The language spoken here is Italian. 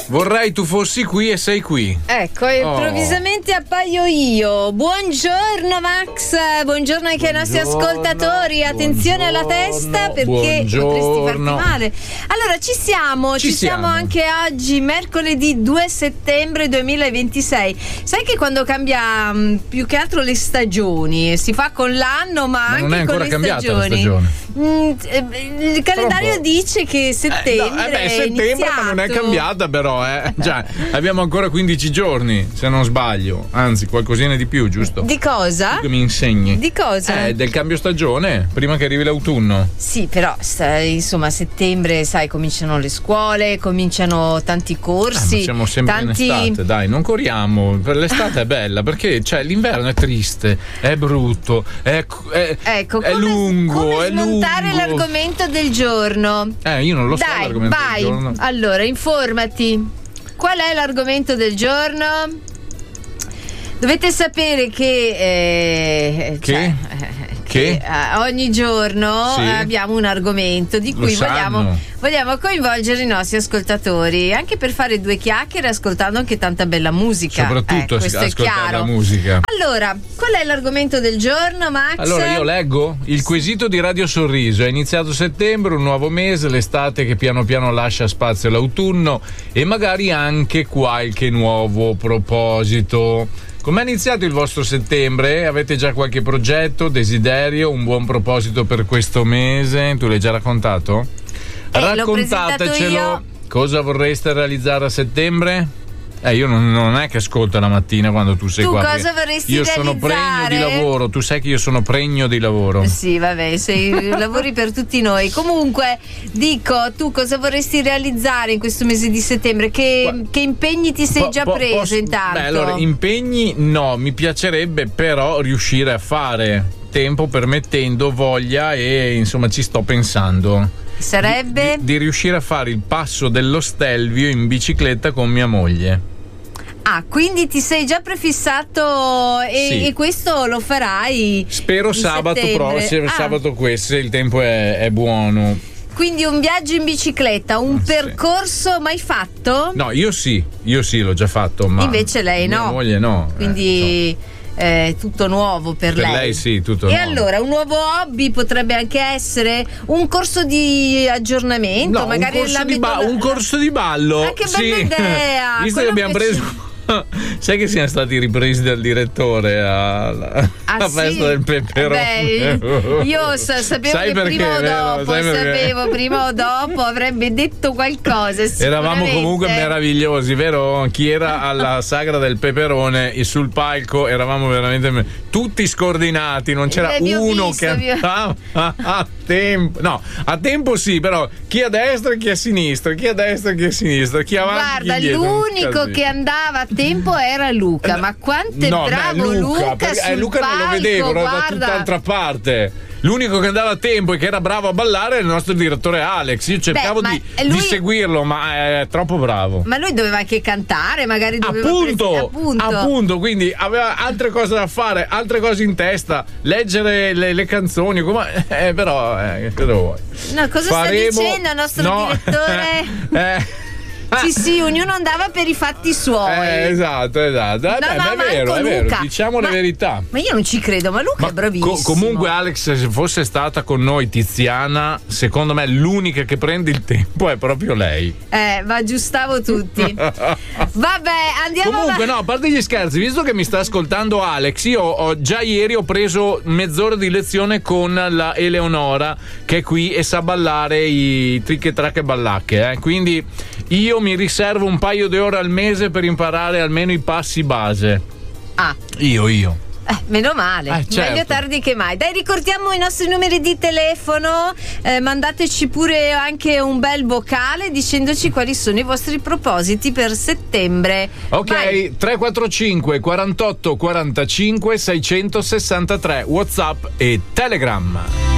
Vorrei tu fossi qui e sei qui. Ecco, improvvisamente appaio io. Buongiorno Max, buongiorno anche ai nostri ascoltatori. Attenzione alla testa perché potresti farti male. Allora, ci siamo anche oggi, mercoledì 2 settembre 2026. Sai che quando cambia più che altro le stagioni, si fa con l'anno, ma anche non è ancora con le cambiata stagioni. La stagione. Il calendario dice che settembre è iniziato. Ma non è cambiata però. Cioè, abbiamo ancora 15 giorni, se non sbaglio. Anzi, qualcosina di più, giusto? Di cosa? Tu che mi insegni. Di cosa? Del cambio stagione, prima che arrivi l'autunno. Sì, però insomma, a settembre, sai, cominciano le scuole, cominciano tanti corsi. Ma siamo sempre in estate, dai, non corriamo. Per l'estate è bella, perché l'inverno è triste, è brutto, è lungo. Come smontare l'argomento del giorno? Io non lo so l'argomento del giorno. Allora, informati. Qual è l'argomento del giorno? Dovete sapere che ogni giorno abbiamo un argomento di cui vogliamo coinvolgere i nostri ascoltatori, anche per fare due chiacchiere ascoltando anche tanta bella musica. Soprattutto questo è chiaro. La musica. Allora, qual è l'argomento del giorno, Max? Allora, io leggo il quesito di Radio Sorriso. È iniziato settembre, un nuovo mese, l'estate che piano piano lascia spazio all'autunno e magari anche qualche nuovo proposito. Com'è iniziato il vostro settembre? Avete già qualche progetto, desiderio, un buon proposito per questo mese? Tu l'hai già raccontato? Raccontatecelo. Cosa vorreste realizzare a settembre? Io non è che ascolto la mattina quando tu sei qua. Tu cosa vorresti realizzare? Io sono pregno di lavoro, tu sai che io sono pregno di lavoro. Sì, vabbè, lavori per tutti noi. Comunque, dico, tu cosa vorresti realizzare in questo mese di settembre? Che impegni ti sei già preso intanto? Allora, impegni no, mi piacerebbe però riuscire a fare, tempo permettendo, voglia, e insomma ci sto pensando. Sarebbe? Di riuscire a fare il passo dello Stelvio in bicicletta con mia moglie. Quindi ti sei già prefissato e questo lo farai? Spero sabato prossimo, sabato questo, se il tempo è buono. Quindi un viaggio in bicicletta, un percorso mai fatto? No, io sì, l'ho già fatto, ma invece lei no. Mia moglie no. Quindi tutto nuovo per lei. Per lei sì, tutto nuovo. E allora un nuovo hobby potrebbe anche essere un corso di aggiornamento, magari un corso di ballo. Che bella idea! Visto che abbiamo preso sai che siamo stati ripresi dal direttore alla festa del peperone. Io sapevo che prima o dopo avrebbe detto qualcosa. Eravamo comunque meravigliosi, vero? Chi era alla sagra del peperone e sul palco eravamo veramente tutti scordinati, non c'era uno che andava a tempo. No, a tempo sì, però chi a destra e chi a sinistra, chi a destra e chi a sinistra, chi avanti. Guarda, chi dietro, l'unico che andava a tempo era Luca, ma quanto è bravo Luca sul Luca palco, non lo vedevo, era da tutt'altra parte. L'unico che andava a tempo e che era bravo a ballare è il nostro direttore Alex. Io cercavo di seguirlo, ma è troppo bravo. Ma lui doveva anche cantare, magari doveva appunto, quindi aveva altre cose da fare, altre cose in testa, leggere le canzoni, però cosa vuoi? No, cosa sta dicendo il nostro direttore? Sì, ognuno andava per i fatti suoi. Esatto. È vero, diciamo la verità. Ma io non ci credo, ma Luca è bravissimo. Comunque, Alex, se fosse stata con noi Tiziana, secondo me l'unica che prende il tempo è proprio lei. Ma aggiustavo tutti. Vabbè, andiamo. Comunque, no, a parte gli scherzi, visto che mi sta ascoltando Alex, io già ieri ho preso mezz'ora di lezione con la Eleonora, che è qui e sa ballare i trick e track e ballacche, quindi io mi riservo un paio di ore al mese per imparare almeno i passi base. Io. Meno male, certo. Meglio tardi che mai. Dai, ricordiamo i nostri numeri di telefono, mandateci pure anche un bel vocale dicendoci quali sono i vostri propositi per settembre. Ok, vai. 345 48 45 663 WhatsApp e Telegram.